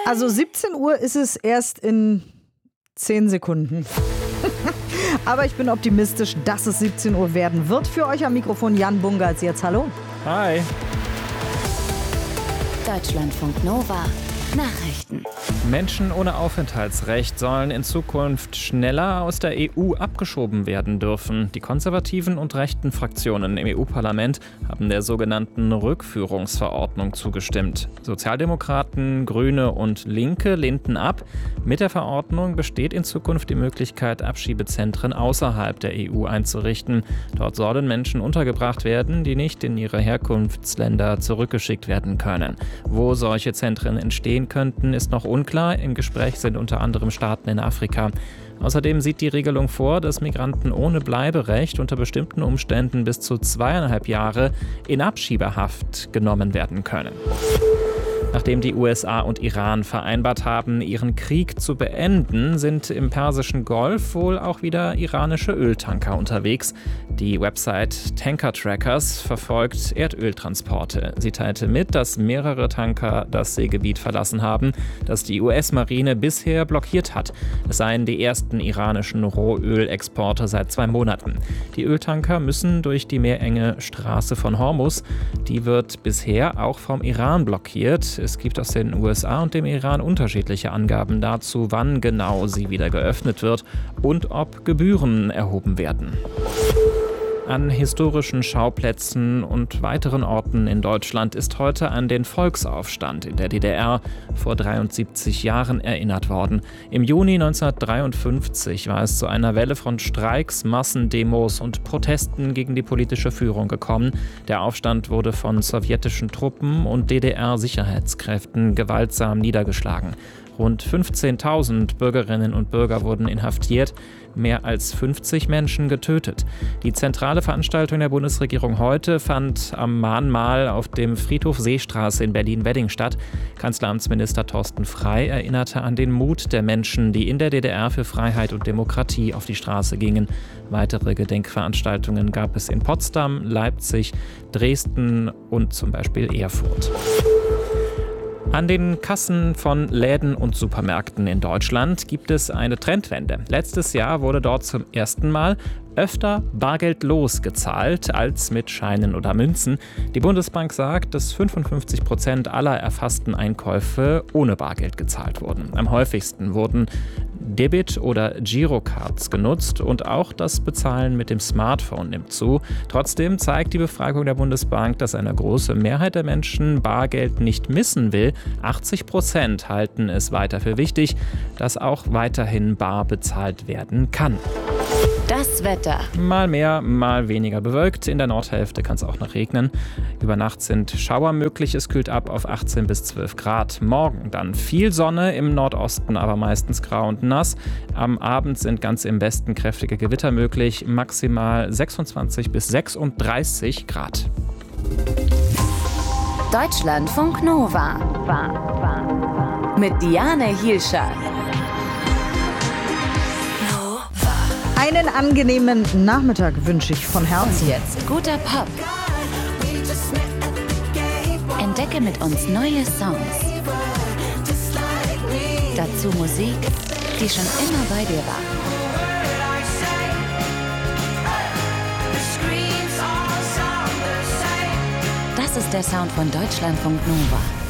Also 17 Uhr ist es erst in 10 Sekunden. Aber ich bin optimistisch, dass es 17 Uhr werden wird. Für euch am Mikrofon Jan Bungartz. Jetzt hallo. Hi. Deutschlandfunk Nova. Nachrichten. Menschen ohne Aufenthaltsrecht sollen in Zukunft schneller aus der EU abgeschoben werden dürfen. Die konservativen und rechten Fraktionen im EU-Parlament haben der sogenannten Rückführungsverordnung zugestimmt. Sozialdemokraten, Grüne und Linke lehnten ab. Mit der Verordnung besteht in Zukunft die Möglichkeit, Abschiebezentren außerhalb der EU einzurichten. Dort sollen Menschen untergebracht werden, die nicht in ihre Herkunftsländer zurückgeschickt werden können. Wo solche Zentren entstehen könnten, ist noch unklar. Im Gespräch sind unter anderem Staaten in Afrika. Außerdem sieht die Regelung vor, dass Migranten ohne Bleiberecht unter bestimmten Umständen bis zu 2,5 Jahre in Abschiebehaft genommen werden können. Nachdem die USA und Iran vereinbart haben, ihren Krieg zu beenden, sind im Persischen Golf wohl auch wieder iranische Öltanker unterwegs. Die Website Tanker Trackers verfolgt Erdöltransporte. Sie teilte mit, dass mehrere Tanker das Seegebiet verlassen haben, das die US-Marine bisher blockiert hat. Es seien die ersten iranischen Rohölexporte seit 2 Monaten. Die Öltanker müssen durch die meerenge Straße von Hormuz. Die wird bisher auch vom Iran blockiert. Es gibt aus den USA und dem Iran unterschiedliche Angaben dazu, wann genau sie wieder geöffnet wird und ob Gebühren erhoben werden. An historischen Schauplätzen und weiteren Orten in Deutschland ist heute an den Volksaufstand in der DDR vor 73 Jahren erinnert worden. Im Juni 1953 war es zu einer Welle von Streiks, Massendemos und Protesten gegen die politische Führung gekommen. Der Aufstand wurde von sowjetischen Truppen und DDR-Sicherheitskräften gewaltsam niedergeschlagen. Rund 15.000 Bürgerinnen und Bürger wurden inhaftiert, mehr als 50 Menschen getötet. Die zentrale Veranstaltung der Bundesregierung heute fand am Mahnmal auf dem Friedhof Seestraße in Berlin-Wedding statt. Kanzleramtsminister Thorsten Frey erinnerte an den Mut der Menschen, die in der DDR für Freiheit und Demokratie auf die Straße gingen. Weitere Gedenkveranstaltungen gab es in Potsdam, Leipzig, Dresden und zum Beispiel Erfurt. An den Kassen von Läden und Supermärkten in Deutschland gibt es eine Trendwende. Letztes Jahr wurde dort zum ersten Mal öfter bargeldlos gezahlt als mit Scheinen oder Münzen. Die Bundesbank sagt, dass 55% aller erfassten Einkäufe ohne Bargeld gezahlt wurden. Am häufigsten wurden Debit- oder Girocards genutzt und auch das Bezahlen mit dem Smartphone nimmt zu. Trotzdem zeigt die Befragung der Bundesbank, dass eine große Mehrheit der Menschen Bargeld nicht missen will. 80% halten es weiter für wichtig, dass auch weiterhin bar bezahlt werden kann. Das Wetter. Mal mehr, mal weniger bewölkt. In der Nordhälfte kann es auch noch regnen. Über Nacht sind Schauer möglich. Es kühlt ab auf 18 bis 12 Grad. Morgen dann viel Sonne, im Nordosten aber meistens grau und nass. Am Abend sind ganz im Westen kräftige Gewitter möglich. Maximal 26 bis 36 Grad. Deutschlandfunk Nova. Mit Diane Hielscher. Einen angenehmen Nachmittag wünsche ich von Herzen. Und jetzt guter Pop. Entdecke mit uns neue Songs. Dazu Musik, die schon immer bei dir war. Das ist der Sound von Deutschlandfunk Nova.